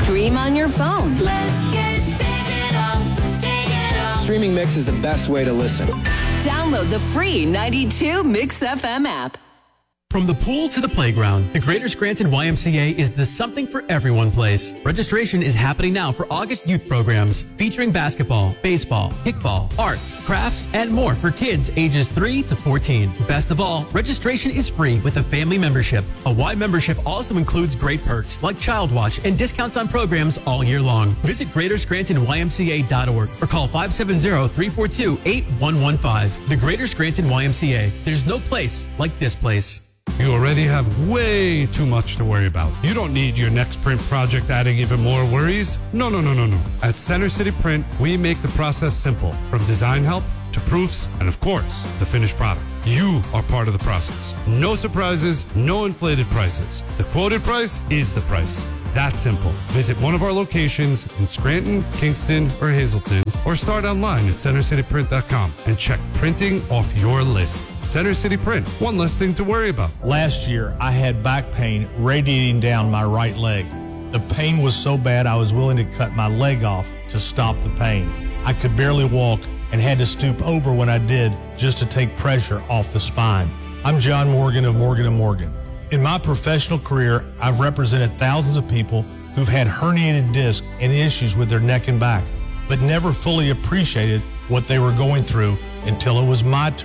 stream on your phone. Let's get digital. Streaming Mix is the best way to listen. Download the free 92 Mix FM app. From the pool to the playground, the Greater Scranton YMCA is the something for everyone place. Registration is happening now for August youth programs featuring basketball, baseball, kickball, arts, crafts, and more for kids ages 3 to 14. Best of all, registration is free with a family membership. A Y membership also includes great perks like Child Watch and discounts on programs all year long. Visit GreaterScrantonYMCA.org or call 570-342-8115. The Greater Scranton YMCA. There's no place like this place. You already have way too much to worry about. You don't need your next print project adding even more worries. No. At Center City Print, we make the process simple. From design help to proofs and, of course, the finished product. You are part of the process. No surprises, no inflated prices. The quoted price is the price. That simple. Visit one of our locations in Scranton, Kingston, or Hazleton, or start online at centercityprint.com and check printing off your list. Center City Print, one less thing to worry about. Last year, I had back pain radiating down my right leg. The pain was so bad I was willing to cut my leg off to stop the pain. I could barely walk and had to stoop over when I did just to take pressure off the spine. I'm John Morgan of Morgan & Morgan. In my professional career, I've represented thousands of people who've had herniated discs and issues with their neck and back, but never fully appreciated what they were going through until it was my turn